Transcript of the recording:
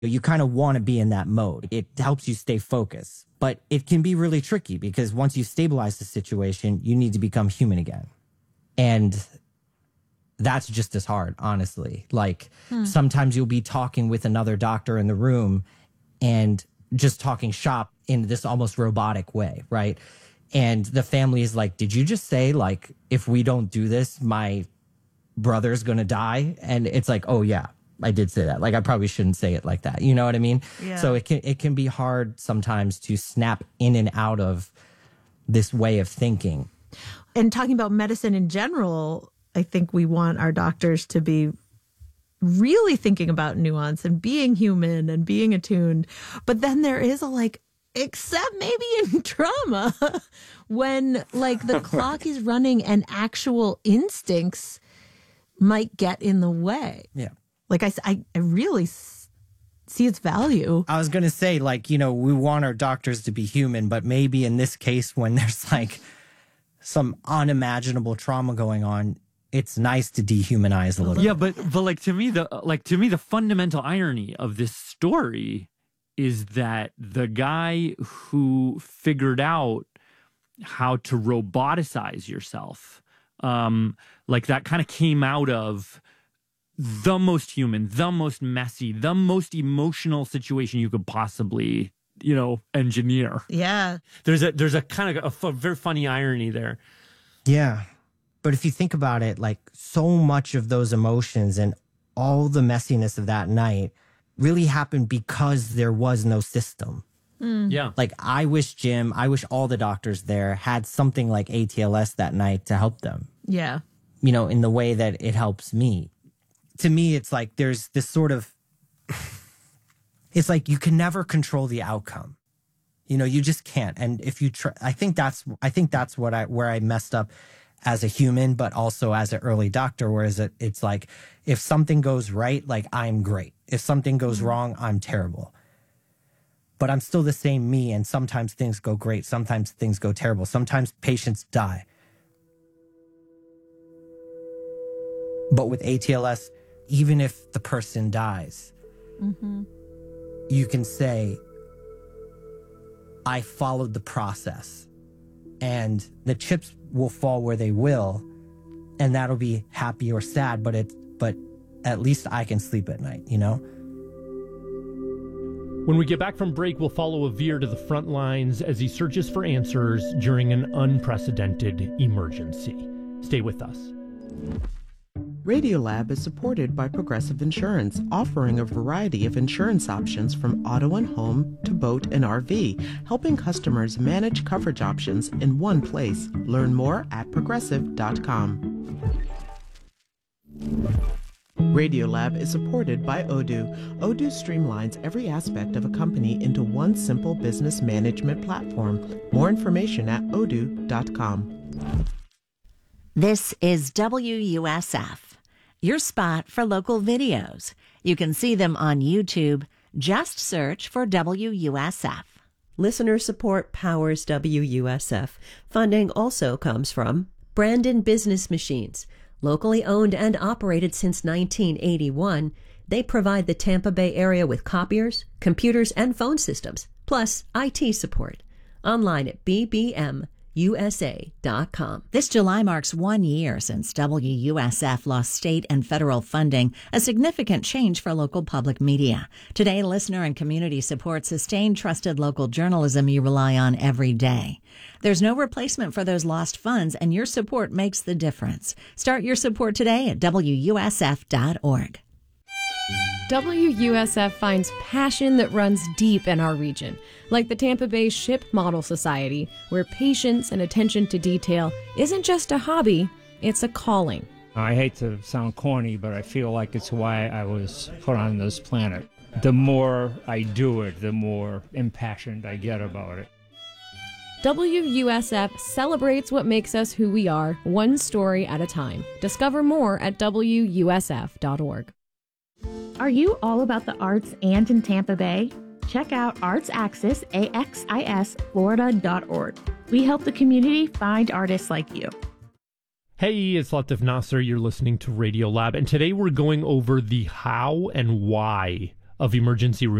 You kind of want to be in that mode. It helps you stay focused, but it can be really tricky because once you stabilize the situation, you need to become human again. And that's just as hard, honestly. Like sometimes you'll be talking with another doctor in the room and just talking shop in this almost robotic way, right? And the family is like, did you just say, like, if we don't do this, my brother's going to die? And it's like, oh, yeah, I did say that. Like, I probably shouldn't say it like that. You know what I mean? Yeah. So it can be hard sometimes to snap in and out of this way of thinking. And talking about medicine in general, I think we want our doctors to be really thinking about nuance and being human and being attuned. But then there is a except maybe in trauma, when the clock is running and actual instincts might get in the way. Yeah. I really see its value. I was going to say, we want our doctors to be human, but maybe in this case, when there's some unimaginable trauma going on, it's nice to dehumanize a little. Yeah, but to me the fundamental irony of this story is that the guy who figured out how to roboticize yourself, that kind of came out of the most human, the most messy, the most emotional situation you could possibly, engineer. Yeah. There's a kind of a very funny irony there. Yeah. But if you think about it, so much of those emotions and all the messiness of that night really happened because there was no system. Yeah. I wish all the doctors there had something like ATLS that night to help them. Yeah. In the way that it helps me. To me, it's there's this sort of, it's you can never control the outcome. You just can't. And if you try, I think that's where I messed up as a human, but also as an early doctor, whereas it's if something goes right, I'm great. If something goes wrong, I'm terrible. But I'm still the same me, and sometimes things go great, sometimes things go terrible, sometimes patients die. But with ATLS, even if the person dies, you can say, I followed the process. And the chips will fall where they will, and that'll be happy or sad, but at least I can sleep at night, When we get back from break, we'll follow Avir to the front lines as he searches for answers during an unprecedented emergency. Stay with us. Radiolab is supported by Progressive Insurance, offering a variety of insurance options from auto and home to boat and RV, helping customers manage coverage options in one place. Learn more at progressive.com. Radiolab is supported by Odoo. Odoo streamlines every aspect of a company into one simple business management platform. More information at odoo.com. This is WUSF, your spot for local videos. You can see them on YouTube. Just search for WUSF. Listener support powers WUSF. Funding also comes from Brandon Business Machines. Locally owned and operated since 1981, they provide the Tampa Bay area with copiers, computers, and phone systems, plus IT support. Online at bbmusa.com. This July marks 1 year since WUSF lost state and federal funding, a significant change for local public media. Today, listener and community support sustain trusted local journalism you rely on every day. There's no replacement for those lost funds, and your support makes the difference. Start your support today at WUSF.org. WUSF finds passion that runs deep in our region, like the Tampa Bay Ship Model Society, where patience and attention to detail isn't just a hobby, it's a calling. I hate to sound corny, but I feel like it's why I was put on this planet. The more I do it, the more impassioned I get about it. WUSF celebrates what makes us who we are, one story at a time. Discover more at WUSF.org. Are you all about the arts and in Tampa Bay? Check out Arts Axis, AXIS, Florida.org. We help the community find artists like you. Hey, it's Latif Nasser. You're listening to Radio Lab, and today we're going over the how and why of emergency room